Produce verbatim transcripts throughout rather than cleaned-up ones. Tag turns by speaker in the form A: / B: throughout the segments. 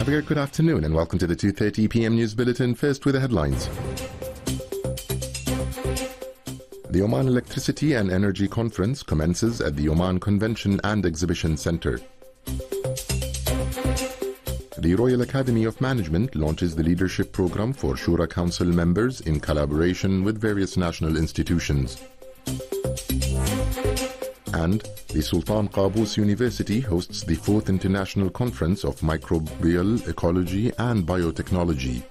A: A very good afternoon and welcome to the two thirty p m News Bulletin. First with the headlines. The Oman Electricity and Energy Conference commences at the Oman Convention and Exhibition Center. The Royal Academy of Management launches the leadership program for Shura Council members in collaboration with various national institutions. And the Sultan Qaboos University hosts the fourth International Conference of Microbial Ecology and Biotechnology.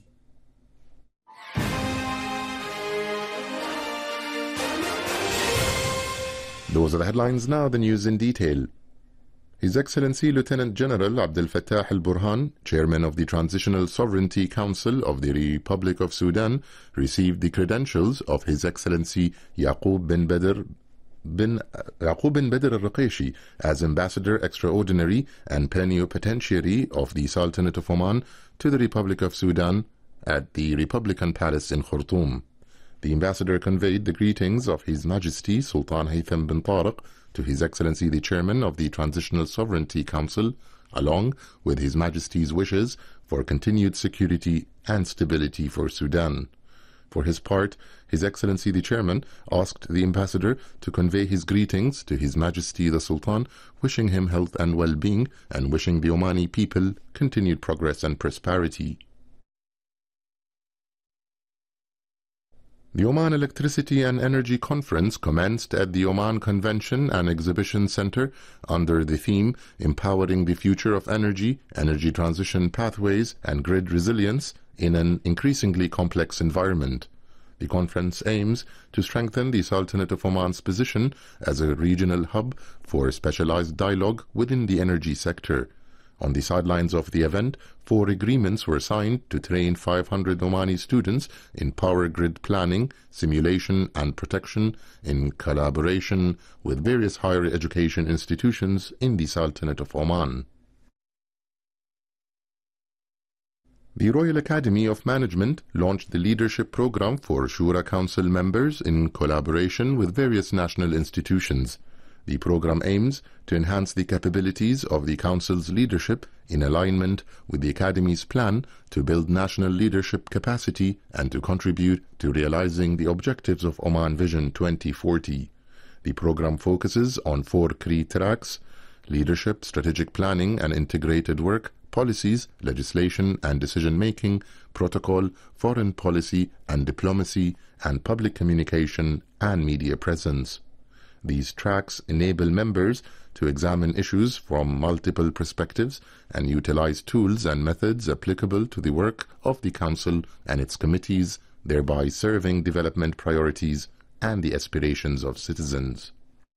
A: Those are the headlines. Now the news in detail. His Excellency Lieutenant General Abdel Fattah al-Burhan, Chairman of the Transitional Sovereignty Council of the Republic of Sudan, received the credentials of His Excellency Yaqub bin Badr bin Yaqub bin Badr al-Raqaishi as Ambassador Extraordinary and Plenipotentiary of the Sultanate of Oman to the Republic of Sudan at the Republican Palace in Khartoum. The ambassador conveyed the greetings of His Majesty Sultan Haytham bin Tariq to His Excellency the Chairman of the Transitional Sovereignty Council, along with His Majesty's wishes for continued security and stability for Sudan. For his part, His Excellency the Chairman asked the ambassador to convey his greetings to His Majesty the Sultan, wishing him health and well-being and wishing the Omani people continued progress and prosperity. The Oman Electricity and Energy Conference commenced at the Oman Convention and Exhibition Center under the theme Empowering the Future of Energy, Energy Transition Pathways and Grid Resilience in an Increasingly Complex Environment. The conference aims to strengthen the Sultanate of Oman's position as a regional hub for specialized dialogue within the energy sector. On the sidelines of the event, four agreements were signed to train five hundred Omani students in power grid planning, simulation and protection in collaboration with various higher education institutions in the Sultanate of Oman. The Royal Academy of Management launched the leadership program for Shura Council members in collaboration with various national institutions. The program aims to enhance the capabilities of the Council's leadership in alignment with the Academy's plan to build national leadership capacity and to contribute to realizing the objectives of Oman Vision twenty forty. The program focuses on four key tracks: leadership, strategic planning and integrated work, policies, legislation and decision-making, protocol, foreign policy and diplomacy, and public communication and media presence. These tracks enable members to examine issues from multiple perspectives and utilize tools and methods applicable to the work of the Council and its committees, thereby serving development priorities and the aspirations of citizens.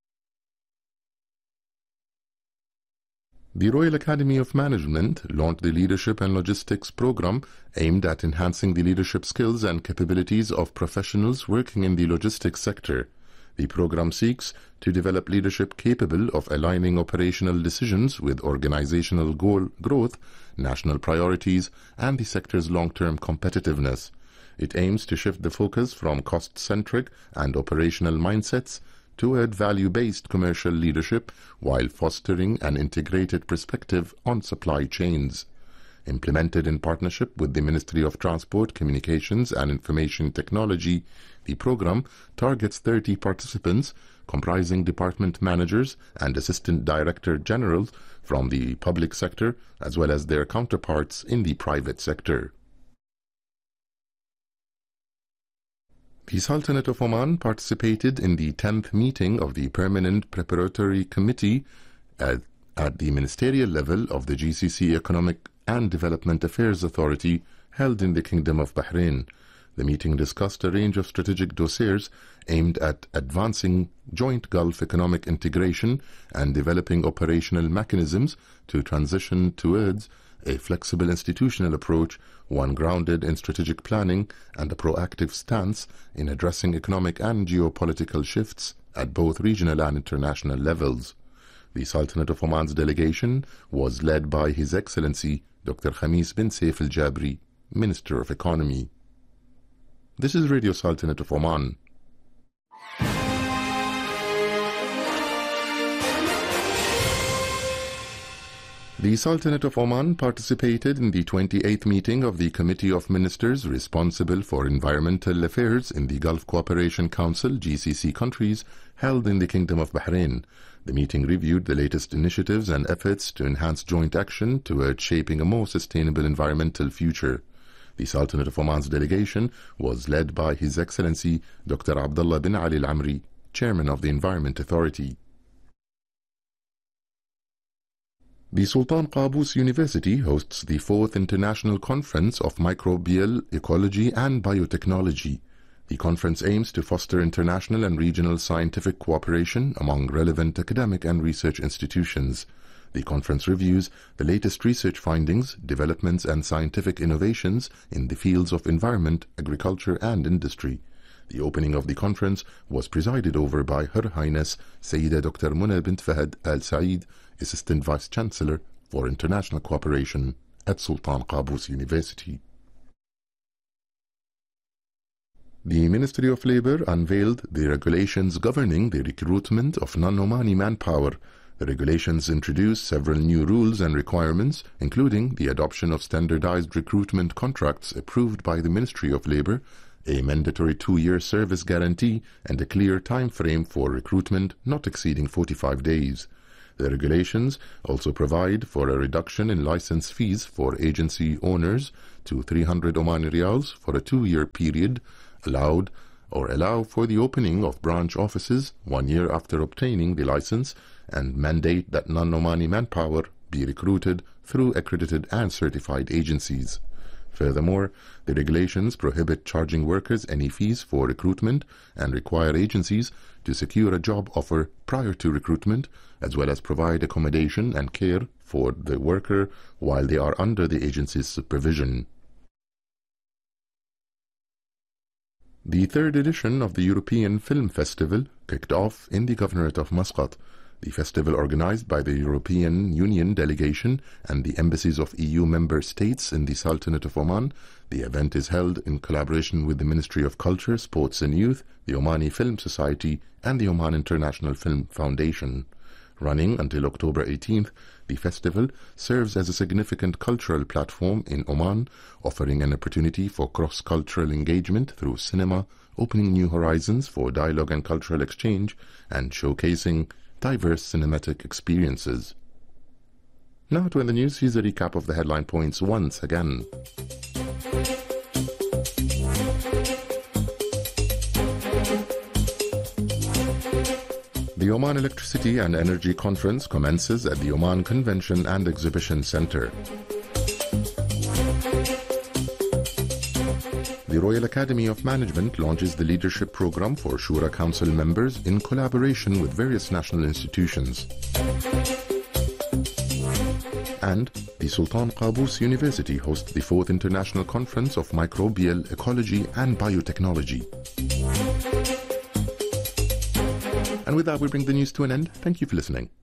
A: The Royal Academy of Management launched the Leadership and Logistics Program aimed at enhancing the leadership skills and capabilities of professionals working in the logistics sector. The program seeks to develop leadership capable of aligning operational decisions with organizational goal growth, national priorities, and the sector's long-term competitiveness. It aims to shift the focus from cost-centric and operational mindsets toward value-based commercial leadership while fostering an integrated perspective on supply chains. Implemented in partnership with the Ministry of Transport, Communications and Information Technology, the program targets thirty participants comprising department managers and assistant director generals from the public sector as well as their counterparts in the private sector. The Sultanate of Oman participated in the tenth meeting of the Permanent Preparatory Committee at, at the ministerial level of the G C C Economic and Development Affairs Authority held in the Kingdom of Bahrain. The meeting discussed a range of strategic dossiers aimed at advancing joint Gulf economic integration and developing operational mechanisms to transition towards a flexible institutional approach, one grounded in strategic planning and a proactive stance in addressing economic and geopolitical shifts at both regional and international levels. The Sultanate of Oman's delegation was led by His Excellency Doctor Khamis bin Saif al-Jabri, Minister of Economy. This is Radio Sultanate of Oman. The Sultanate of Oman participated in the twenty-eighth meeting of the Committee of Ministers responsible for environmental affairs in the Gulf Cooperation Council G C C countries held in the Kingdom of Bahrain. The meeting reviewed the latest initiatives and efforts to enhance joint action towards shaping a more sustainable environmental future. The Sultanate of Oman's delegation was led by His Excellency Doctor Abdullah bin Ali Al-Amri, Chairman of the Environment Authority. The Sultan Qaboos University hosts the fourth International Conference of Microbial Ecology and Biotechnology. The conference aims to foster international and regional scientific cooperation among relevant academic and research institutions. The conference reviews the latest research findings, developments and scientific innovations in the fields of environment, agriculture and industry. The opening of the conference was presided over by Her Highness Sayyida Doctor Muna bint Fahad Al Saeed, Assistant Vice Chancellor for International Cooperation at Sultan Qaboos University. The Ministry of Labour unveiled the regulations governing the recruitment of non-Omani manpower. The regulations introduce several new rules and requirements, including the adoption of standardized recruitment contracts approved by the Ministry of Labour, a mandatory two-year service guarantee, and a clear time frame for recruitment not exceeding forty-five days. The regulations also provide for a reduction in license fees for agency owners to three hundred Omani Riyals for a two-year period, allowed or allow for the opening of branch offices one year after obtaining the license, and mandate that non-Omani manpower be recruited through accredited and certified agencies. Furthermore, the regulations prohibit charging workers any fees for recruitment and require agencies to secure a job offer prior to recruitment, as well as provide accommodation and care for the worker while they are under the agency's supervision. The third edition of the European Film Festival kicked off in the Governorate of Muscat. The festival, organized by the European Union delegation and the embassies of E U member states in the Sultanate of Oman, the event is held in collaboration with the Ministry of Culture, Sports and Youth, the Omani Film Society, and the Oman International Film Foundation. Running until October eighteenth, the festival serves as a significant cultural platform in Oman, offering an opportunity for cross-cultural engagement through cinema, opening new horizons for dialogue and cultural exchange, and showcasing diverse cinematic experiences. Now to end the news, here's a recap of the headline points once again. The Oman Electricity and Energy Conference commences at the Oman Convention and Exhibition Center. The Royal Academy of Management launches the leadership program for Shura Council members in collaboration with various national institutions. And the Sultan Qaboos University hosts the fourth International Conference of Microbial Ecology and Biotechnology. And with that, we bring the news to an end. Thank you for listening.